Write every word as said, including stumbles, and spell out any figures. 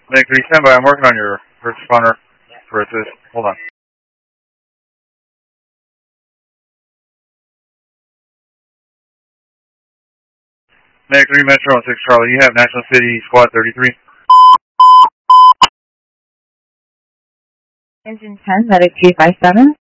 Medic three, stand by. I'm working on your first responder for assist. Hold on. Medic three, Metro on six Charlie. You have National City Squad thirty-three. Engine ten, Medic two five seven.